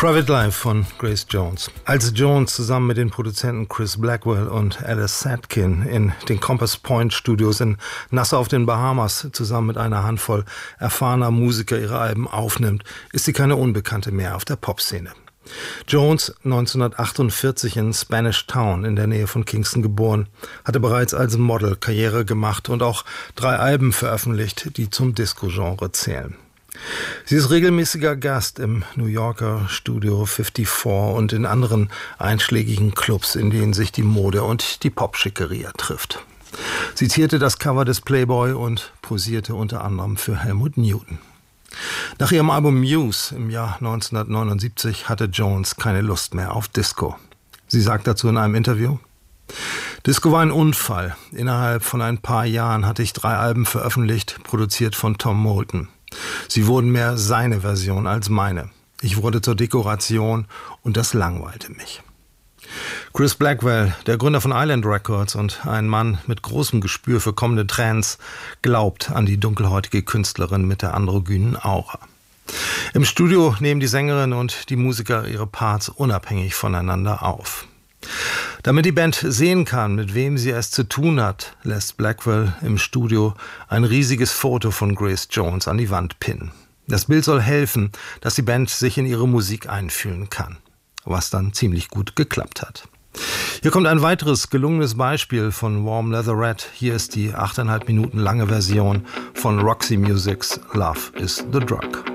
Private Life von Grace Jones. Als Jones zusammen mit den Produzenten Chris Blackwell und Alice Sadkin in den Compass Point Studios in Nassau auf den Bahamas zusammen mit einer Handvoll erfahrener Musiker ihre Alben aufnimmt, ist sie keine Unbekannte mehr auf der Popszene. Jones, 1948 in Spanish Town in der Nähe von Kingston geboren, hatte bereits als Model Karriere gemacht und auch 3 Alben veröffentlicht, die zum Disco-Genre zählen. Sie ist regelmäßiger Gast im New Yorker Studio 54 und in anderen einschlägigen Clubs, in denen sich die Mode und die Popschickeria trifft. Sie zierte das Cover des Playboy und posierte unter anderem für Helmut Newton. Nach ihrem Album Muse im Jahr 1979 hatte Jones keine Lust mehr auf Disco. Sie sagt dazu in einem Interview: Disco war ein Unfall. Innerhalb von ein paar Jahren hatte ich 3 Alben veröffentlicht, produziert von Tom Moulton. Sie wurden mehr seine Version als meine. Ich wurde zur Dekoration und das langweilte mich. Chris Blackwell, der Gründer von Island Records und ein Mann mit großem Gespür für kommende Trends, glaubt an die dunkelhäutige Künstlerin mit der androgynen Aura. Im Studio nehmen die Sängerin und die Musiker ihre Parts unabhängig voneinander auf. Damit die Band sehen kann, mit wem sie es zu tun hat, lässt Blackwell im Studio ein riesiges Foto von Grace Jones an die Wand pinnen. Das Bild soll helfen, dass die Band sich in ihre Musik einfühlen kann, was dann ziemlich gut geklappt hat. Hier kommt ein weiteres gelungenes Beispiel von Warm Leatherette. Hier ist die 8,5 Minuten lange Version von Roxy Music's Love is the Drug.